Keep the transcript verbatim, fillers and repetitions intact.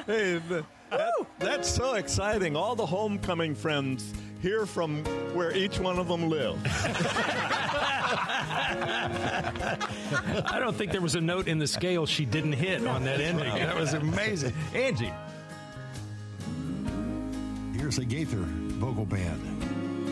Hey, th- that, that's so exciting. All the homecoming friends hear from where each one of them live. I don't think there was a note in the scale she didn't hit on that ending. That was amazing. Angie. Here's a Gaither vocal band.